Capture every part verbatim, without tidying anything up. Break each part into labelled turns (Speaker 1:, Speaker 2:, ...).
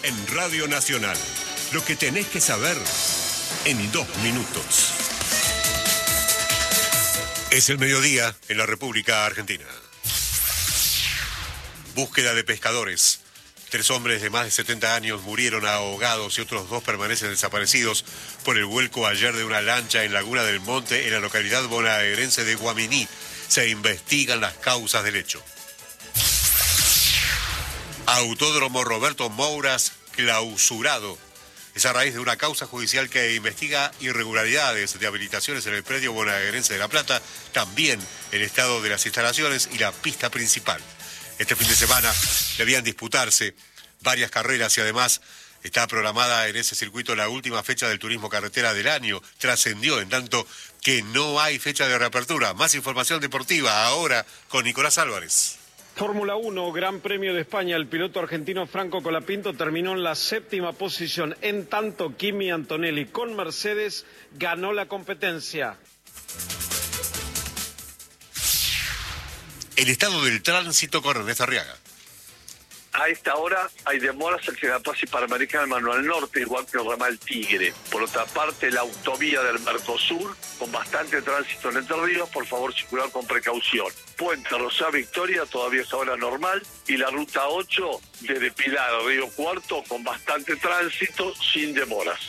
Speaker 1: en Radio Nacional. Lo que tenés que saber en dos minutos. Es el mediodía en la República Argentina. Búsqueda de pescadores. Tres hombres de más de setenta años murieron ahogados y otros dos permanecen desaparecidos por el vuelco ayer de una lancha en Laguna del Monte, en la localidad bonaerense de Guaminí. Se investigan las causas del hecho. Autódromo Roberto Mouras clausurado. Es a raíz de una causa judicial que investiga irregularidades de habilitaciones en el predio bonaerense de La Plata, también el estado de las instalaciones y la pista principal. Este fin de semana debían disputarse varias carreras y además está programada en ese circuito la última fecha del turismo carretera del año. Trascendió en tanto que no hay fecha de reapertura. Más información deportiva ahora con Nicolás Álvarez.
Speaker 2: Fórmula uno, Gran Premio de España. El piloto argentino Franco Colapinto terminó en la séptima posición. En tanto, Kimi Antonelli con Mercedes ganó la competencia.
Speaker 1: El estado del tránsito con Ernesto Arriaga.
Speaker 3: A esta hora hay demoras hacia la Plaza Hispanoamericana Manuel Norte, igual que el ramal Tigre. Por otra parte, la autovía del Mercosur, con bastante tránsito en Entre Ríos, por favor circular con precaución. Puente Rosá Victoria, todavía es ahora normal, y la ruta ocho, desde Pilar a Río Cuarto, con bastante tránsito, sin demoras.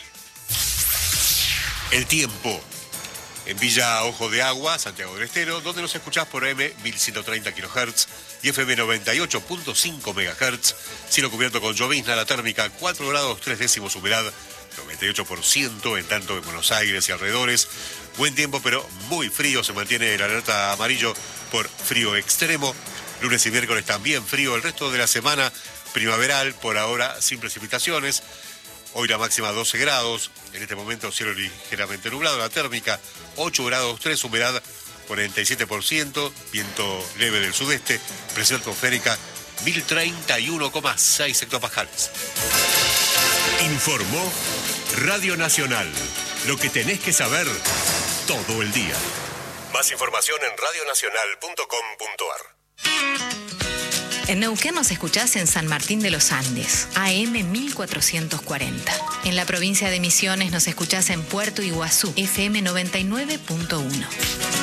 Speaker 1: El tiempo. En Villa Ojo de Agua, Santiago del Estero, donde nos escuchás por A M mil ciento treinta kilohertz y F M noventa y ocho punto cinco megahertz. Cielo cubierto con llovizna, la térmica cuatro grados tres décimos, humedad noventa y ocho por ciento, en tanto en Buenos Aires y alrededores. Buen tiempo, pero muy frío. Se mantiene el alerta amarillo por frío extremo. Lunes y miércoles también frío. El resto de la semana primaveral, por ahora sin precipitaciones. Hoy la máxima doce grados, en este momento cielo ligeramente nublado, la térmica ocho grados tres, humedad cuarenta y siete por ciento, viento leve del sudeste, presión atmosférica mil treinta y uno coma seis hectopascales. Informó Radio Nacional, lo que tenés que saber todo el día. Más información en radio nacional punto com punto ar.
Speaker 4: En Neuquén nos escuchás en San Martín de los Andes, A M mil cuatrocientos cuarenta. En la provincia de Misiones nos escuchás en Puerto Iguazú, F M noventa y nueve punto uno.